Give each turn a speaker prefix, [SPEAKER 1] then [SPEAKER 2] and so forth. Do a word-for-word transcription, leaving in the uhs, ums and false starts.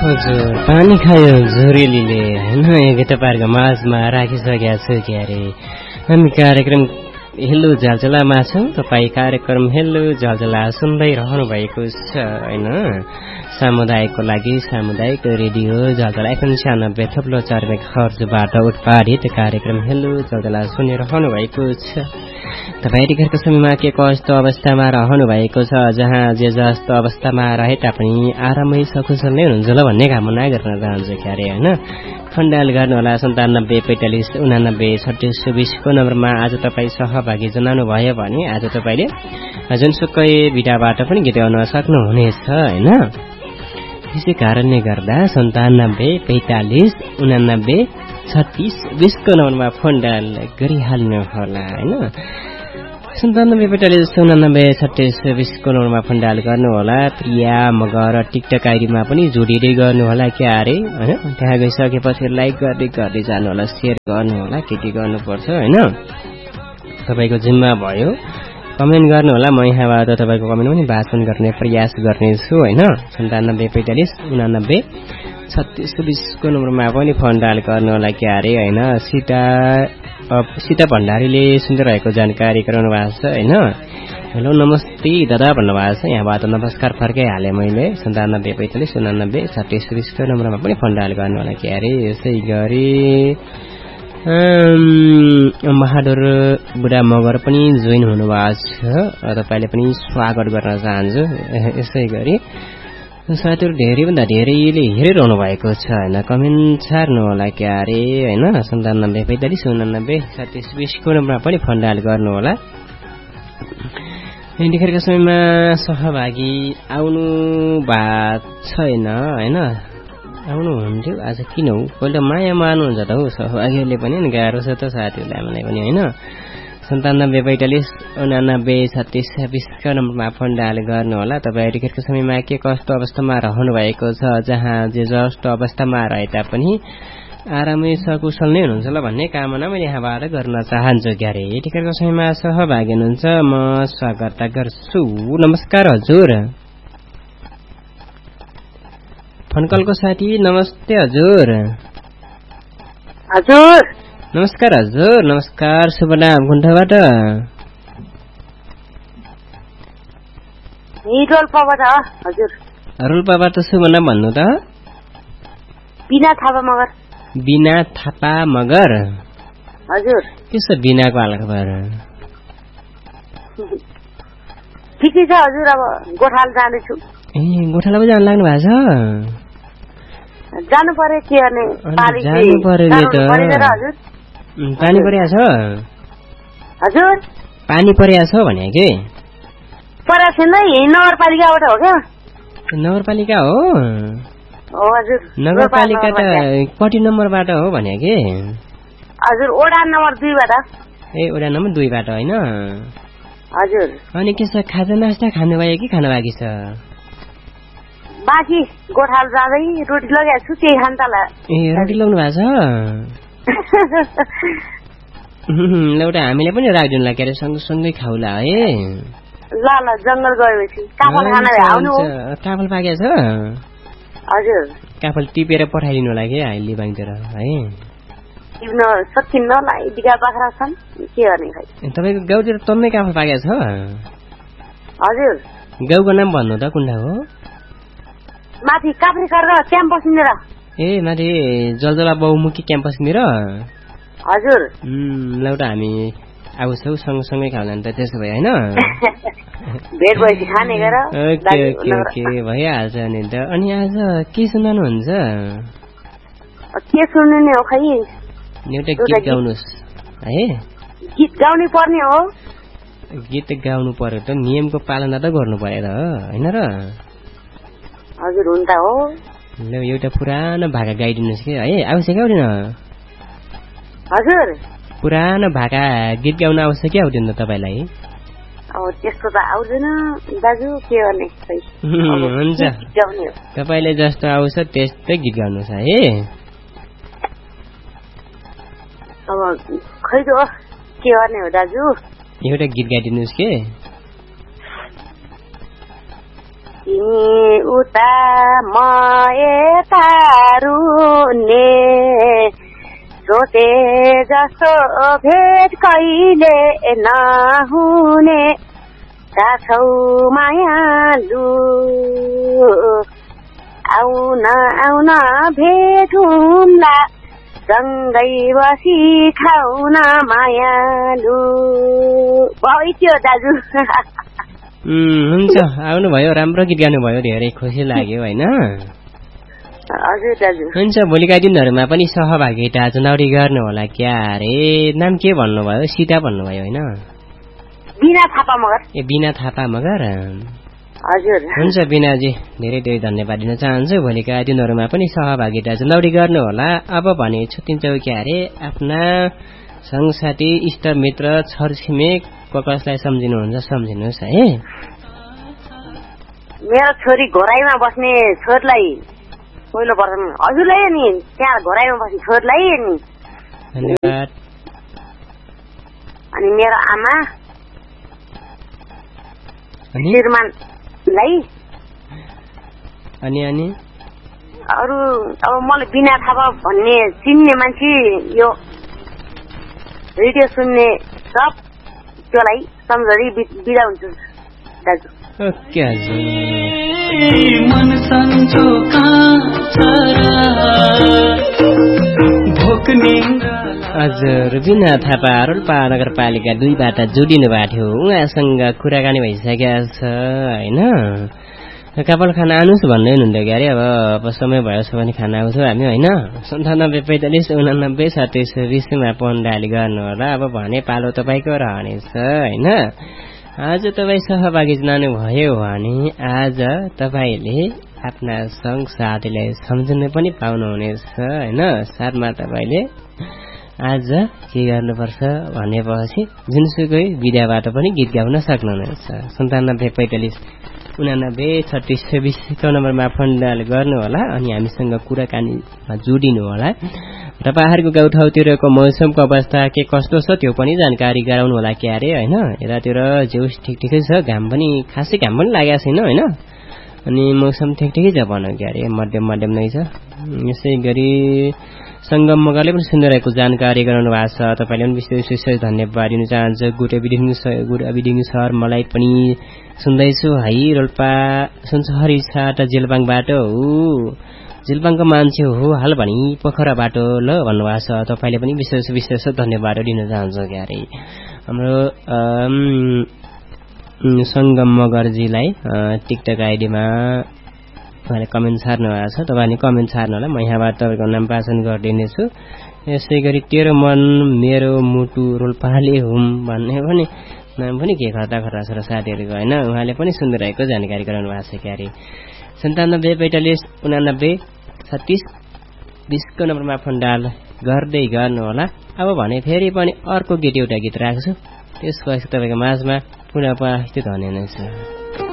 [SPEAKER 1] हजुर पानी खायो झोरेलीले होइन यो गीत तपाईँहरूको माझमा राखिसकेका छु के अरे हामी कार्यक्रम हेलो झलझलामा छौँ। तपाईँ कार्यक्रम हेलो झलझला सुन्दै रहनु भएको छ होइन। सामुदायिकको लागि सामुदायिक रेडियो झलझला एकानब्बे थप्लो चार मेगा हर्जबाट उत्पादित कार्यक्रम हेलो झलझला सुनिरहनु भएको छ। तपाईँ यतिखेरको समयमा के कस्तो अवस्थामा रहनु भएको छ, जहाँ जे जस्तो अवस्थामा रहे तापनि आरामै सकुशल नै हुनुहुन्छ ल भन्ने कामना गर्न चाहन्छु क्यारे होइन। फन्डाल गर्नुहोला सन्तानब्बे पैँतालिस उनानब्बे छत्तिस बिसको नम्बरमा आज तपाईँ सहभागी जनाउनु भयो भने आज तपाईँले जुनसुकै विधाबाट पनि गीत गाउन सक्नुहुनेछ होइन। त्यसै कारणले गर्दा सन्तानब्बे पैँतालिस उनानब्बे छत्तिस बिसको नम्बरमा फोन डायल गरिहाल्नु होला होइन। सन्तानब्बे पैँतालिस उनानब्बे छत्तिस बिसको नम्बरमा फोन डायल गर्नुहोला। प्रिया मगर टिकटक आइडीमा पनि जोडिँदै गर्नुहोला क्या अरे होइन। त्यहाँ गइसकेपछि लाइक गर्दै गर्दै जानुहोला, सेयर गर्नुहोला, के के गर्नुपर्छ होइन तपाईँको जिम्मा भयो। कमेन्ट गर्नुहोला, म यहाँबाट तपाईँको कमेन्ट पनि वाचन गर्ने प्रयास गर्नेछु होइन। सन्तानब्बे पैँतालिस उनानब्बे छत्तिस बिसको नम्बरमा पनि फोन डायल गर्नुहोला क्या अरे होइन। सीता सीता भण्डारीले सुन्दै रहेको जानकारी गराउनु भएको छ होइन। हेलो नमस्ते दादा भन्नुभएको छ, यहाँबाट नमस्कार फर्काइहालेँ मैले। सन्तानब्बे पैँतालिस उनानब्बे छत्तिस बिसको नम्बरमा पनि फोन डायल गर्नुहोला क्या अरे। यसै गरी बहादुर बुढा मगर पनि जोइन हुनुभएको छ, तपाईँले पनि स्वागत गर्न चाहन्छु। यसै गरी साथीहरू धेरैभन्दा धेरैले हेरिरहनु भएको छ होइन। कमेन्ट छार्नु होला क्या अरे होइन। सन्तानब्बे पैँतालिस उनानब्बे छत्तिस बिसको नम्बरमा पनि फोन डायल गर्नु होला। यतिखेरको समयमा सहभागी आउनु भएको छैन होइन। आउनुहुन्थ्यो आज किन हो पहिला माया मार्नुहुन्छ त हौ सहभागीहरूले पनि नि, गाह्रो छ त साथीहरूलाई हामीलाई पनि होइन। सन्तानब्बे पैँतालिस उनानब्बे छत्तिस बिसको नम्बरमा फोन डायल गर्नुहोला। तपाईँ यतिखेरको समयमा के कस्तो अवस्थामा रहनु भएको छ, जहाँ जे जस्तो अवस्थामा रहे तापनि आरामै सकुशल नै हुनुहुन्छ ल भन्ने कामना मैले यहाँबाट गर्न चाहन्छु क्यारे। यतिखेरको समयमा सहभागी हुनुहुन्छ, म स्वागत गर्छु। नमस्कार हजुर। फनकलको साथी नमस्ते हजुर।
[SPEAKER 2] हजुर
[SPEAKER 1] नमस्कार हजुर। नमस्कार, शुभ नाम कुण्ठबाट?
[SPEAKER 2] रोल्पाबाट हजुर।
[SPEAKER 1] रोल्पाबाट शुभ नाम भन्नु त?
[SPEAKER 2] बिना थापा मगर।
[SPEAKER 1] बिना थापा मगर
[SPEAKER 2] हजुर।
[SPEAKER 1] के छ बिनाको हालखबर?
[SPEAKER 2] ठिकै छ हजुर। अब गोठाल जाँदैछु।
[SPEAKER 1] ए गोठाला पो जानु लाग्नु भएको छ?
[SPEAKER 2] जानु पर्यो के गर्ने,
[SPEAKER 1] जानु पर्यो नि त।
[SPEAKER 2] हजुर
[SPEAKER 1] पानी परिया छ
[SPEAKER 2] हजुर?
[SPEAKER 1] पानी परिया छ भने के
[SPEAKER 2] परेको छैन, यही नगरपालिकाबाट हो क्या।
[SPEAKER 1] नगरपालिका हो?
[SPEAKER 2] हो हजुर।
[SPEAKER 1] नगरपालिका त कति नम्बरबाट हो भने के?
[SPEAKER 2] हजुर वडा नम्बर दुईबाट।
[SPEAKER 1] ए वडा नम्बर दुईबाट होइन
[SPEAKER 2] हजुर।
[SPEAKER 1] अनि के छ, खाजा नास्ता खानु भयो कि खानु बाँकी छ?
[SPEAKER 2] बाँकी गोठाल जाँदै रोटी लगाएको छु, त्यही खान्छ होला।
[SPEAKER 1] ए रोटी लगाउनु भएको छ? एउटा हामीले पनि राखिदिनु लाग्यो अरे, सँगसँगै खाउला है।
[SPEAKER 2] ल ल जङ्गल गएपछि काफल खाना आउनु हो।
[SPEAKER 1] काफल पाकेको छ?
[SPEAKER 2] हजुर।
[SPEAKER 1] काफल टिपेर पठाइदिनु होला कि अहिले बाङतिर है।
[SPEAKER 2] टिप्न सकिन्न ल, यतिका बाख्रा छन् के गर्ने खै।
[SPEAKER 1] तपाईँको गाउँतिर टन्नै काफल पाकेको छ?
[SPEAKER 2] हजुर।
[SPEAKER 1] गाउँको नाम भन्नु त कुन ठाउँ हो?
[SPEAKER 2] माथि काभ्रे खर्क क्याम्पसनिर।
[SPEAKER 1] ए माथि जलजला बहुमुखी क्याम्पसनिर?
[SPEAKER 2] हजुर।
[SPEAKER 1] ल एउटा हामी आउँछौँ सँगसँगै खाउला नि त त्यसो भए होइन।
[SPEAKER 2] भेट भएपछि खाने गर।
[SPEAKER 1] ओके ओके ओके भइहाल्छ नि त। अनि आज के सुनाउनुहुन्छ?
[SPEAKER 2] के सुन्नु नि हो खै,
[SPEAKER 1] एउटा गीत गाउनुहोस् है।
[SPEAKER 2] गीत गाउनै पर्ने हो?
[SPEAKER 1] गीत गाउनु पर्यो त, नियमको पालना त गर्नु पर्यो त होइन र?
[SPEAKER 2] हजुर हुन्छ हो।
[SPEAKER 1] ल एउटा पुरानो भाका गाइदिनुहोस् कि है। आउँछ कि आउँदैन?
[SPEAKER 2] हजुर
[SPEAKER 1] पुरानो भाका गीत गाउन आउँछ कि आउँदैन तपाईँलाई?
[SPEAKER 2] अब त्यस्तो त आउँदैन दाजु, के गर्ने खै।
[SPEAKER 1] हुन्छ तपाईँले जस्तो आउँछ त्यस्तै गीत गाउनुहोस् है।
[SPEAKER 2] अब खै त के गर्ने हो दाजु?
[SPEAKER 1] एउटा गीत गाइदिनुहोस् के।
[SPEAKER 2] तिमी उता म यता रुने सोचे जस्तो भेट कहिले नहुने छौ मायालु आउन आउन भेटौँला सँगै बसी खाउन मायालु भयो थियो दाजु।
[SPEAKER 1] हुन्छ आउनुभयो, राम्रो गीत गानुभयो, धेरै खुसी लाग्यो होइन।
[SPEAKER 2] हजुर दाजु।
[SPEAKER 1] हुन्छ भोलिका दिनहरूमा पनि सहभागिता चुनावी गर्नु होला क्या अरे, नाम के भन्नुभयो? सीता भन्नुभयो होइन?
[SPEAKER 2] बिना थापा मगर।
[SPEAKER 1] ए बिना थापा मगर।
[SPEAKER 2] हजुर।
[SPEAKER 1] हुन्छ बिनाजी, धेरै धेरै धन्यवाद दिन चाहन्छु। भोलिका दिनहरूमा पनि सहभागिता चुनावी गर्नु होला। अब भने छुट्टिन्छौ क्या अरे, आफ्ना संगसाथी इष्टमित्र छरछिमेक कसलाई सम्झिनुहुन्छ सम्झिनुहोस् है।
[SPEAKER 2] मेरो छोरी घोराइमा बस्ने छोरीलाई पहिलो प्रथम हजुरलाई नि, त्यहाँ घोराइमा बस्ने छोरीलाई नि
[SPEAKER 1] धन्यवाद।
[SPEAKER 2] अनि मेरो आमा श्रीमानलाई
[SPEAKER 1] अनि अनि
[SPEAKER 2] अरू अब मलाई बिना थापा भन्ने चिन्ने मान्छे यो रेडियो सुन्ने सब त्यसलाई सम्झरी बिदा हुन्छु दाजु।
[SPEAKER 1] ओके हजुर।
[SPEAKER 3] मन सन्चो
[SPEAKER 1] हजुर बिना थापा रोल्पा नगरपालिका दुईबाट जोडिनु भएको थियो, उहाँसँग कुराकानी भइसकेको छ होइन। कपाल खाना आउनुहोस् भन्दै हुनुहुन्थ्यो क्यारे, अब अब समय भएछ भने खाना आउँछौँ हामी होइन। सन्तानब्बे पैँतालिस उनानब्बे सत्ताइस बिसमा पन्डाली गर्नु होला। अब भने पालो तपाईँको रहनेछ होइन। आज तपाईँ सहभागी जनाउनु भयो भने आज तपाईँले आफ्ना सङ्ग साथीलाई सम्झिनु पनि पाउनुहुनेछ होइन। साथमा तपाईँले आज के गर्नुपर्छ भनेपछि जुनसुकै विधाबाट पनि गीत गाउन सक्नुहुनेछ। सन्तानब्बे पैँतालिस उनानब्बे छत्तिस छब्बिसको नम्बरमा फोन डायल गर्नु होला अनि हामीसँग कुराकानीमा जोडिनु होला। तपाईँहरूको गाउँठाउँतिरको मौसमको अवस्था के कस्तो छ त्यो पनि जानकारी गराउनु होला क्या अरे होइन। यतातिर जेउस ठिक ठिकै छ, घाम पनि खासै घाम पनि लागेको छैन होइन। अनि मौसम ठिक ठिकै छ भनौँ क्या अरे, मध्यम मध्यम नै छ। यसै गरी सङ्गम मगरले पनि सुनिरहेको जानकारी गराउनु भएको छ, तपाईँले पनि विशेष विशेष धन्यवाद दिन चाहन्छु। Good evening good evening sir, मलाई पनि सुन्दैछु है, रोल्पा सुनसहरी छ त जिलबाङबाट हो, जिलबाङको मान्छे हो हाल भनी पोखराबाट ल भन्नुभएको छ। तपाईँले पनि विशेष विशेष धन्यवाद दिन चाहन्छु क्या अरे। हाम्रो सङ्गम मगरजीलाई टिकटक आइडीमा उहाँले कमेन्ट छार्नु भएको छ, तपाईँले कमेन्ट छार्नु होला, म यहाँबाट तपाईँको नाम वाचन गरिदिनेछु। यसै गरी तेरो मन मेरो मुटु रोल्पाले हुम भन्ने पनि नाम पनि के खर्ता खर्ता छ र साथीहरूको होइन। उहाँले पनि सुनिरहेको जानकारी गराउनु भएको छ क्या अरे। सन्तानब्बे पैँतालिस उनानब्बे छत्तिस बिसको नम्बरमा फोन डायल गर्दै गर्नु होला। अब भने फेरि पनि अर्को गीत एउटा गीत राख्छु, त्यसपछि तपाईँको माझमा पुनः उपस्थित हुने नै छ।